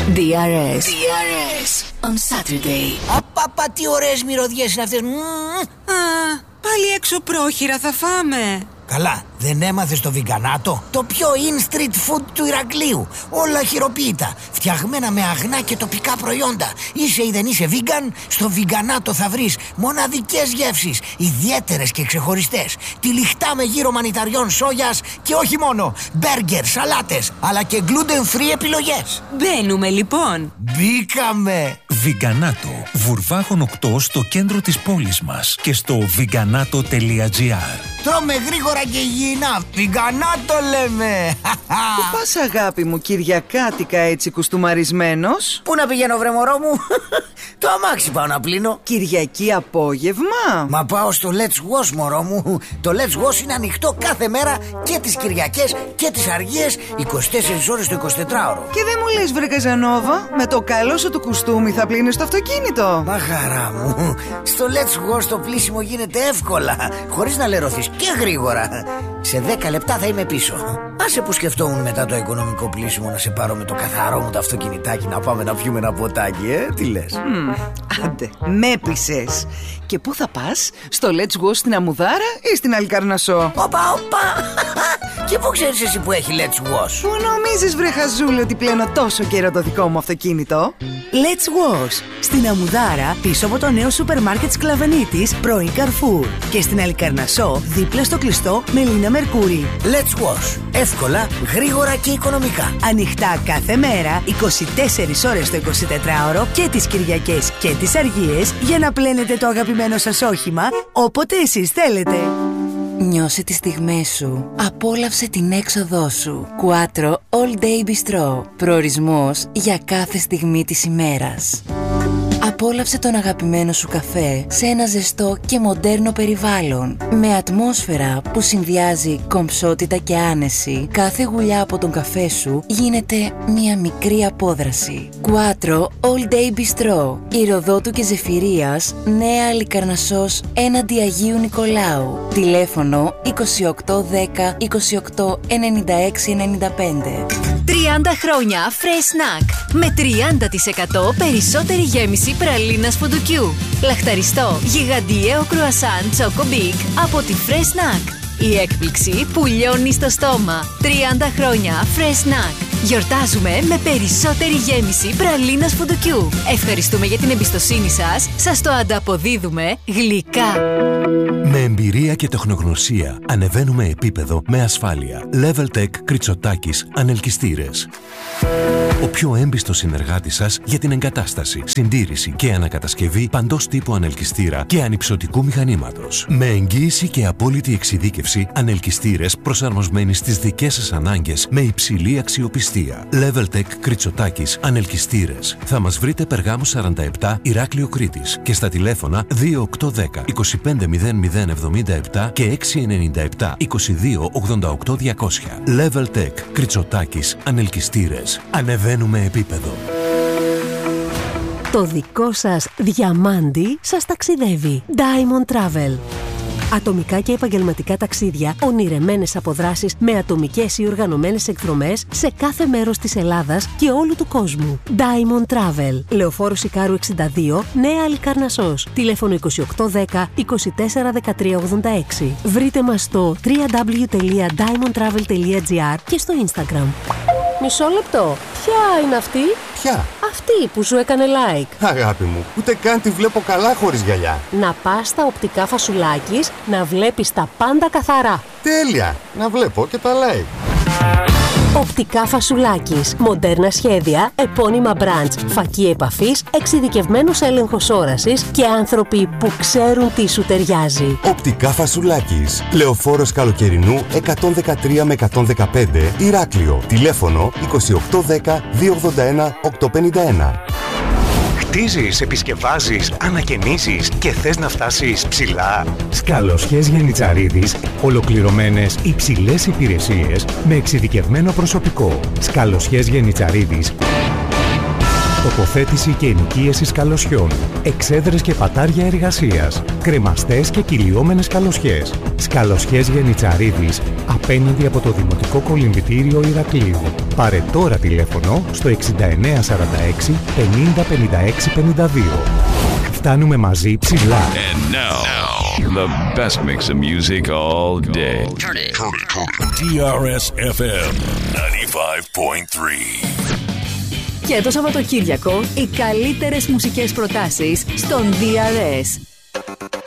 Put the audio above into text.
DRS on Saturday. Απαπα, τι ωραίες μυρωδιές είναι αυτές. Πάλι έξω πρόχειρα θα φάμε. Καλά, δεν έμαθες το βιγκανάτο? Το πιο in street food του Ηρακλείου. Όλα χειροποίητα, φτιαγμένα με αγνά και τοπικά προϊόντα. Είσαι ή δεν είσαι vegan, στο βιγκανάτο θα βρεις μοναδικές γεύσεις, ιδιαίτερες και ξεχωριστές. Τυλιχτά με γύρο μανιταριών σόγιας και όχι μόνο. Μπέργκερ, σαλάτες, αλλά και gluten free επιλογές. Μπαίνουμε λοιπόν. Μπήκαμε. Βιγκανάτο, Βουρβάγων 8 στο κέντρο της πόλης μας και στο βιγκανάτο.gr. Τρώμε γρήγορα και υγιεινά. Βιγκανάτο λέμε. Πού πας αγάπη μου, Κυριακάτικα έτσι κουστούμαρισμένος? Πού να πηγαίνω βρε μωρό μου? Το αμάξι πάω να πλύνω. Κυριακή απόγευμα? Μα πάω στο Let's Wash μωρό μου. Το Let's Wash είναι ανοιχτό κάθε μέρα και τις Κυριακές και τις Αργίες, 24 ώρες το 24ωρο. Και δεν μου λες βρε Καζανόβα, με το καλό σου του κουστούμι θα πλύνεις το αυτοκίνητο? Μα χαρά μου, στο Let's Wash το πλύσιμο γίνεται εύκολα, χωρίς να λερωθείς και γρήγορα. Σε 10 λεπτά θα είμαι πίσω. Άσε που σκεφτόμουν μετά το οικονομικό πλύσιμο να σε πάρω με το καθαρό μου το αυτοκινητάκι να πάμε να πιούμε ένα ποτάκι, τι λες? Άντε, με πείσες. Και πού θα πας? Στο Let's Go στην Αμουδάρα ή στην Αλικαρνασσό? Όπα. Και πού ξέρεις εσύ που έχει Let's Wash? Πού νομίζεις βρε χαζούλη ότι πλένω τόσο καιρό το δικό μου αυτοκίνητο? Let's Wash στην Αμουδάρα, πίσω από το νέο σούπερ μάρκετ Σκλαβενίτης, πρώην Carrefour. Και στην Αλικαρνασσό, δίπλα στο κλειστό Μελίνα Μερκούρη. Let's Wash. Εύκολα, γρήγορα και οικονομικά. Ανοιχτά κάθε μέρα, 24 ώρες το 24ωρο και τις Κυριακές και τις Αργίες, για να πλένετε το αγαπημένο σας όχημα όποτε εσείς θέλετε. Νιώσε τις στιγμές σου. Απόλαυσε την έξοδό σου. Quattro All Day Bistro. Προορισμός για κάθε στιγμή της ημέρας. Απόλαυσε τον αγαπημένο σου καφέ σε ένα ζεστό και μοντέρνο περιβάλλον. Με ατμόσφαιρα που συνδυάζει κομψότητα και άνεση, κάθε γουλιά από τον καφέ σου γίνεται μια μικρή απόδραση. Quattro All Day Bistro. Ηροδότου και Ζεφυρίας, Νέα Αλικαρνασσός, έναντι Αγίου Νικολάου. Τηλέφωνο 2810 28 96 95. 30 χρόνια Fresh Snack. Με 30% περισσότερη γέμιση πραλίνας φουντουκιού. Λαχταριστό γιγαντιαίο κρουασάν Choco Big από τη Fresh Snack. Η έκπληξη που λιώνει στο στόμα. 30 χρόνια Fresh Snack. Γιορτάζουμε με περισσότερη γέμιση πραλίνας φουντουκιού. Ευχαριστούμε για την εμπιστοσύνη σας. Σας το ανταποδίδουμε γλυκά. Με εμπειρία και τεχνογνωσία ανεβαίνουμε επίπεδο με ασφάλεια. Level Tech Κριτσοτάκης Ανελκυστήρες. Ο πιο έμπιστος συνεργάτης σας για την εγκατάσταση, συντήρηση και ανακατασκευή παντός τύπου ανελκυστήρα και ανυψωτικού μηχανήματος. Με εγγύηση και απόλυτη εξειδίκευση, ανελκυστήρες προσαρμοσμένοι στις δικές σας ανάγκες με υψηλή αξιοπιστία. Level Tech Κριτσοτάκης Ανελκυστήρες. Θα μας βρείτε Περγάμου 47, Ηράκλειο Κρήτης και στα τηλέφωνα 2810 250077 και 697 22 88 200. Level Tech Κριτσοτάκης Ανελκυστήρες. Ανεβαίνουμε επίπεδο. Το δικό σας διαμάντι σας ταξιδεύει. Diamond Travel. Ατομικά και επαγγελματικά ταξίδια, ονειρεμένες αποδράσεις με ατομικές ή οργανωμένες εκδρομές σε κάθε μέρος της Ελλάδας και όλου του κόσμου. Diamond Travel. Λεωφόρος Ικάρου 62, Νέα Αλικαρνασσός. Τηλέφωνο 2810 24 13 86. Βρείτε μας στο www.diamondtravel.gr και στο Instagram. Μισό λεπτό. Ποια είναι αυτή? Ποια? Αυτή που σου έκανε like. Αγάπη μου, ούτε καν τη βλέπω καλά χωρίς γυαλιά. Να πας στα οπτικά Φασουλάκης να βλέπεις τα πάντα καθαρά. Τέλεια! Να βλέπω και τα like. Οπτικά Φασουλάκης. Μοντέρνα σχέδια, επώνυμα brands, φακή επαφής, εξειδικευμένος έλεγχος όρασης και άνθρωποι που ξέρουν τι σου ταιριάζει. Οπτικά Φασουλάκης. Λεωφόρος Καλοκαιρινού 113 με 115, Ηράκλειο. Τηλέφωνο 2810 281 851. Χτίζεις, επισκευάζεις, ανακαινήσεις και θες να φτάσεις ψηλά? Σκαλοσιές Γιαννιτσαρίδης. Ολοκληρωμένες υψηλές υπηρεσίες με εξειδικευμένο προσωπικό. Σκαλοσιές Γιαννιτσαρίδης. Τοποθέτηση και ενοικίαση σκαλωσιών. Εξέδρες και πατάρια εργασίας. Κρεμαστές και κυλιόμενες καλωσιές. Σκαλωσιές Γενιτσαρίδης, απέναντι από το Δημοτικό Κολυμβητήριο Ηρακλείου. Πάρε τώρα τηλέφωνο στο 6946 50 56 52. Φτάνουμε μαζί ψηλά. And now, the best mix of music all day. Turn it. DRS FM 95.3. Και το Σαββατοκύριακο, οι καλύτερες μουσικές προτάσεις στον DRS.